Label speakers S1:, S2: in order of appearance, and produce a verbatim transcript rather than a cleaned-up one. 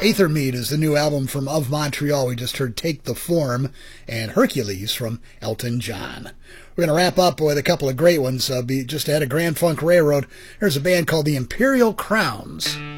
S1: Aethermead is the new album from Of Montreal. We just heard Take the Form and Hercules from Elton John. We're going to wrap up with a couple of great ones. Uh, be just ahead of Grand Funk Railroad. There's a band called the Imperial Crowns.